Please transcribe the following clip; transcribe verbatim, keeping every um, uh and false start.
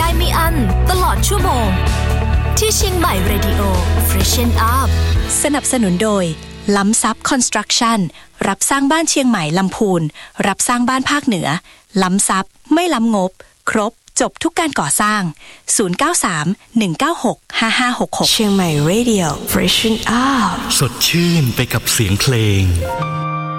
ได้ไม่อั้นตลอดชั่วโมงที่เชียงใหม่ Radio Freshen Up สนับสนุนโดยล้ำซับคอนสตรักชั่นรับสร้างบ้านเชียงใหม่ลำพูนรับสร้างบ้านภาคเหนือล้ำซับไม่ล้ำงบครบจบทุกการก่อสร้างศูนย์ เก้า สาม หนึ่ง เก้า หก ห้า ห้า หก หกเชียงใหม่ Radio Freshen Up สดชื่นไปกับเสียงเพลง